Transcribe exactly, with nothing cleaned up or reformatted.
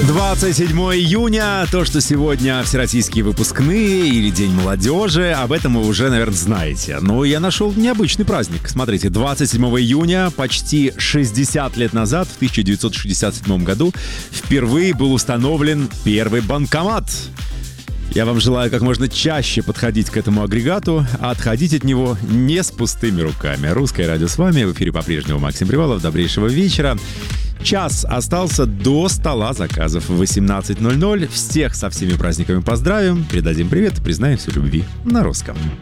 двадцать седьмого июня, то, что сегодня всероссийские выпускные или День молодежи, об этом вы уже, наверное, знаете. Но я нашел необычный праздник. Смотрите, двадцать седьмого июня, почти шестьдесят лет назад, в тысяча девятьсот шестьдесят седьмом году, впервые был установлен первый банкомат. Я вам желаю как можно чаще подходить к этому агрегату, а отходить от него не с пустыми руками. Русское радио с вами, в эфире по-прежнему Максим Привалов. Добрейшего вечера. Час остался до стола заказов. В восемнадцать ноль ноль. Всех со всеми праздниками поздравим, передадим привет и признаемся в любви на русском.